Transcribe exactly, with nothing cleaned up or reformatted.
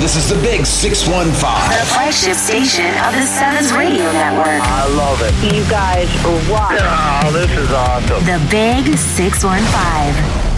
This is the Big six one five. The flagship station of the Sevens Radio Network. I love it. You guys rock. Oh, this is awesome. The Big six one five.